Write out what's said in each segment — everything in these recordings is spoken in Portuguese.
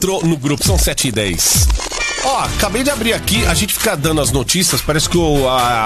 No grupo, são 7h10. Ó, acabei de abrir aqui, a gente fica dando as notícias, parece que o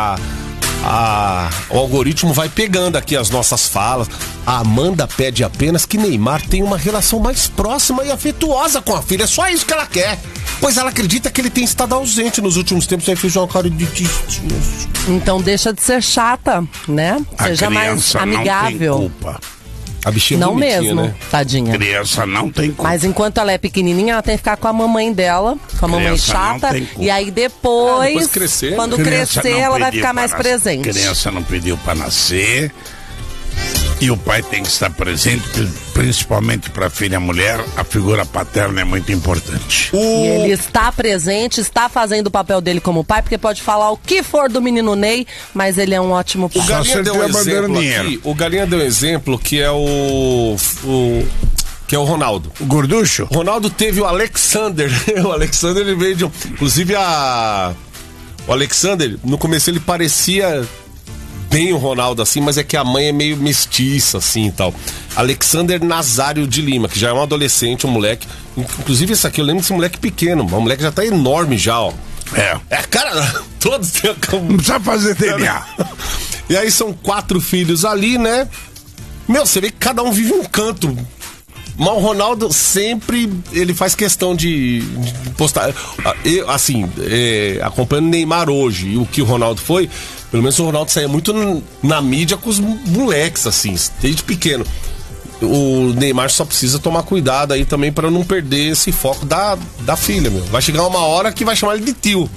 algoritmo vai pegando aqui as nossas falas. A Amanda pede apenas que Neymar tenha uma relação mais próxima e afetuosa com a filha. É só isso que ela quer. Pois ela acredita que ele tem estado ausente nos últimos tempos. Aí fez uma cara de destinho. Então deixa de ser chata, né? Seja mais amigável. Não tem culpa. A bichinha não bonitinha, mesmo, né? Tadinha. Criança não tem culpa. Mas enquanto ela é pequenininha, ela tem que ficar com a mamãe dela, com a mamãe Criança chata. não tem culpa. E aí depois crescer, quando Criança crescer, não ela vai pediu ficar pra mais nascer. presente. Criança não pediu pra nascer. E o pai tem que estar presente, principalmente para a filha mulher. A figura paterna é muito importante. E ele está presente, está fazendo o papel dele como pai, porque pode falar o que for do menino Ney, mas ele é um ótimo pai. O Galinha deu um exemplo aqui. O Galinha deu um exemplo que é o Ronaldo. O gorducho? O Ronaldo teve o Alexander. O Alexander, ele veio de... Inclusive, o Alexander, no começo ele parecia bem o Ronaldo, assim, mas é que a mãe é meio mestiça, assim, e tal. Alexander Nazário de Lima, que já é um adolescente, um moleque. Inclusive, esse aqui, eu lembro desse moleque pequeno. O moleque já tá enorme já, ó. Cara, todos têm... Não precisa fazer DNA. E aí são 4 filhos ali, né? Meu, você vê que cada um vive um canto. Mas o Ronaldo sempre, ele faz questão de postar. Assim, acompanhando o Neymar hoje e o que o Ronaldo foi, pelo menos o Ronaldo saía muito na mídia com os moleques, assim, desde pequeno. O Neymar só precisa tomar cuidado aí também pra não perder esse foco da filha, meu. Vai chegar uma hora que vai chamar ele de tio.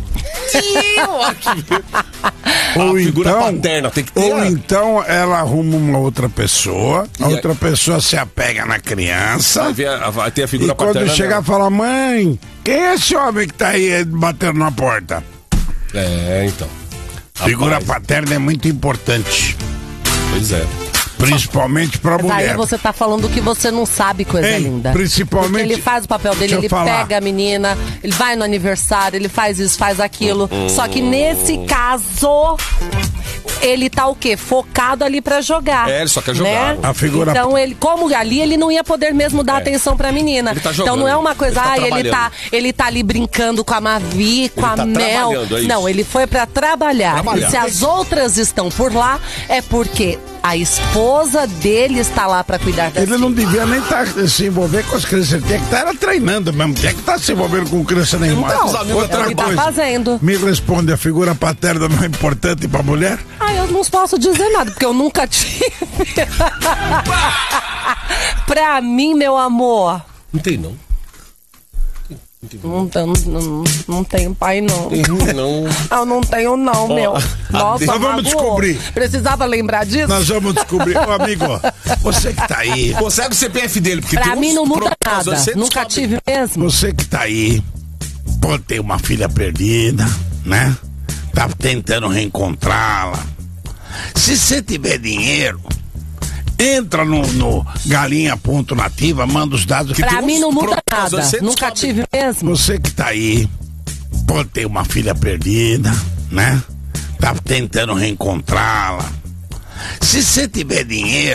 Ou figura então, paterna, tem que ter. ou então ela arruma uma outra pessoa, outra pessoa se apega na criança. Vai ter a figura e quando paterna. chegar, fala: mãe, quem é esse homem que tá aí batendo na porta? Então. Figura paterna é muito importante. Pois é. Principalmente pra Mas mulher. aí você tá falando que você não sabe, coisa linda. Principalmente... Porque ele faz o papel dele, ele pega a menina, ele vai no aniversário, ele faz isso, faz aquilo. Só que nesse caso, ele tá o quê? Focado ali pra jogar. Ele só quer jogar. A figura... Então, ele, como ali, ele não ia poder mesmo dar atenção pra menina. Ele tá jogando, então não é uma coisa, ele tá ali brincando com a Mavi, com a Mel. Não, ele foi pra trabalhar. E se as outras estão por lá, é porque a esposa dele está lá pra cuidar das Ele não devia nem se envolver com as crianças. Ele tinha que estar treinando mesmo. Tinha que estar se envolvendo com criança nenhuma. Outra coisa. Tá fazendo. Me responde, a figura paterna não é importante pra mulher? Eu não posso dizer nada, porque eu nunca tive. Pra mim, meu amor. Não tem, não. Não tenho pai, não. Não. Eu não tenho, não, meu. Nossa, nós vamos descobrir. Precisava lembrar disso? Nós vamos descobrir. Ô, amigo, você que tá aí. Consegue o CPF dele, porque pra mim não muda nada. Nunca descobre. tive mesmo. Você que tá aí, pode ter uma filha perdida, né? Tá tentando reencontrá-la. Se você tiver dinheiro, entra no galinha.nativa, manda os dados. Que pra mim não muda nada. Nunca tive mesmo. Você que tá aí, pode ter uma filha perdida, né? Tá tentando reencontrá-la. Se você tiver dinheiro,